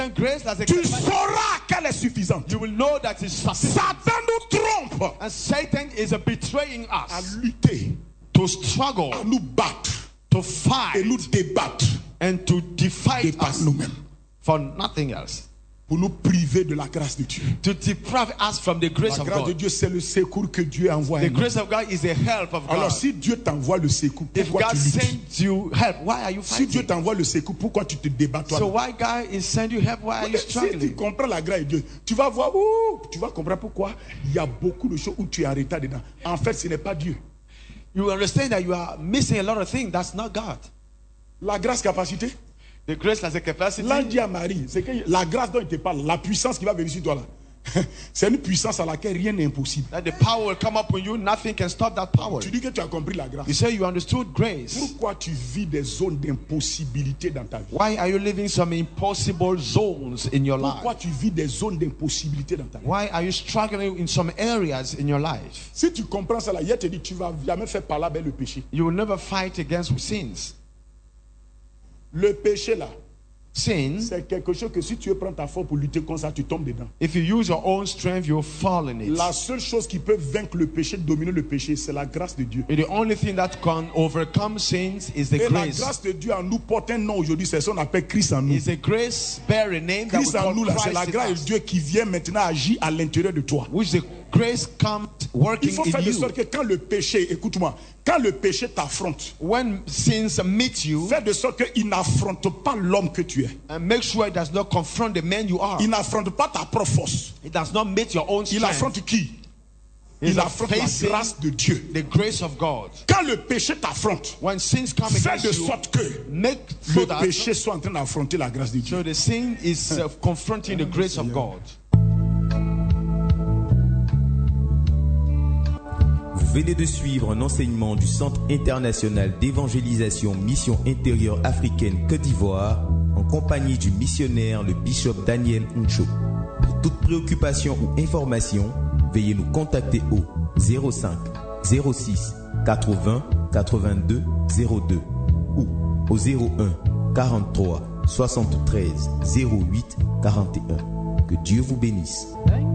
tu sauras qu'elle est suffisante. You will know that it's sufficient. Satan nous trompe. And Satan is betraying À us. lutter, To struggle, à nous battre to et fight, nous débattre and to defy par us nous-mêmes for nothing else. pour nous priver de la grâce de Dieu. To deprive us from the grace La of grâce de God. Dieu, c'est le secours que Dieu envoie. à The nous. grace of God is the help of Alors God. si Dieu t'envoie le secours, If pourquoi God tu luttes? sends you help, why are you Si Dieu fighting? t'envoie le secours, pourquoi tu te débats toi? So why God is sending you help? Why are you Si tu struggling? comprends la grâce de Dieu, tu vas voir, tu vas comprendre pourquoi il y a beaucoup de choses où tu es en retard dedans. En fait, ce n'est pas Dieu. You understand that you are missing a lot of things. That's not God. La grâce capacité. The grace has a capacity. L'ange dit à Marie, c'est que la grâce dont il te parle, la puissance qui va venir sur toi là, c'est une puissance à laquelle rien n'est impossible. That the power will come upon you. Nothing can stop that power. Tu dis que tu as compris la grâce. You say you understood grace. Pourquoi tu vis des zones d'impossibilité dans ta vie? Why are you living some impossible zones in your Pourquoi life? tu vis des zones d'impossibilité dans ta vie? Why are you struggling in some areas in your life? Si tu comprends ça là, il te dit tu vas jamais faire par là avec le péché. You will never fight against sins. Le péché là, Sin, c'est quelque chose que si tu prends ta force pour lutter contre ça, tu tombes dedans. if you use your own strength, you'll fall in it. La seule chose qui peut vaincre le péché, dominer le péché, c'est la grâce de Dieu. And the only thing that can overcome sins is the Et la grace. grâce de Dieu en nous porte un nom aujourd'hui, c'est ce qu'on appelle Christ en nous. Is a grace bearing name that we Christ en call nous là, c'est la Christ grâce in de us, Dieu qui vient maintenant agir à l'intérieur de toi. which the grace comes Il working faut in faire de you. sorte que quand le péché, écoute-moi, quand le péché t'affronte, When sins meet you, fais de sorte qu'il n'affronte pas l'homme que tu es. and make sure it does not confront the man you are. Il n'affronte pas ta propre force. It does not meet your own Il strength. affronte qui? He's Il affronte la facing grâce de Dieu. the grace of God. Quand le péché t'affronte, When sins come fais against de you, sorte que make so le that péché soit en train d'affronter la grâce de Dieu. so the sin is confronting the grace of God. Vous venez de suivre un enseignement du Centre international d'évangélisation Mission intérieure africaine Côte d'Ivoire en compagnie du missionnaire le bishop Daniel Ncho. Pour toute préoccupation ou information, veuillez nous contacter au 05 06 80 82 02 ou au 01 43 73 08 41. Que Dieu vous bénisse.